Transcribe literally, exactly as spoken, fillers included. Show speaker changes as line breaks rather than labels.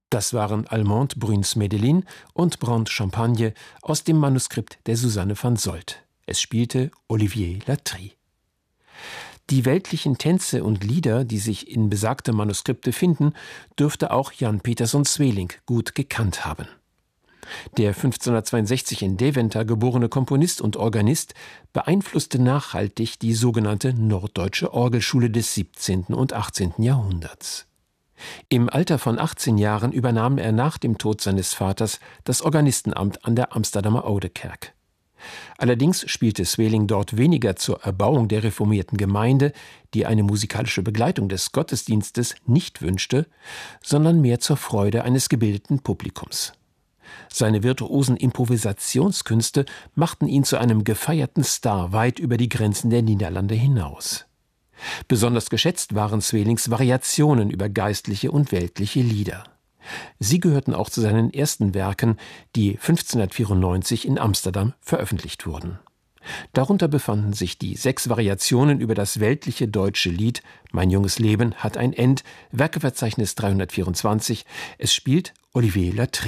Das waren Allemande Bruns Medellin und Brand Champagne aus dem Manuskript der Susanne van Solt. Es spielte Olivier Latry. Die weltlichen Tänze und Lieder, die sich in besagtem Manuskripte finden, dürfte auch Jan Peterson Sweelinck gut gekannt haben. Der fünfzehnhundertzweiundsechzig in Deventer geborene Komponist und Organist beeinflusste nachhaltig die sogenannte Norddeutsche Orgelschule des siebzehnten und achtzehnten Jahrhunderts. Im Alter von achtzehn Jahren übernahm er nach dem Tod seines Vaters das Organistenamt an der Amsterdamer Oudekerk. Allerdings spielte Sweelinck dort weniger zur Erbauung der reformierten Gemeinde, die eine musikalische Begleitung des Gottesdienstes nicht wünschte, sondern mehr zur Freude eines gebildeten Publikums. Seine virtuosen Improvisationskünste machten ihn zu einem gefeierten Star weit über die Grenzen der Niederlande hinaus. Besonders geschätzt waren Sweelinks Variationen über geistliche und weltliche Lieder. Sie gehörten auch zu seinen ersten Werken, die fünfzehnhundertvierundneunzig in Amsterdam veröffentlicht wurden. Darunter befanden sich die sechs Variationen über das weltliche deutsche Lied »Mein junges Leben hat ein End«, Werkeverzeichnis dreihundertvierundzwanzig. Es spielt Olivier Latry.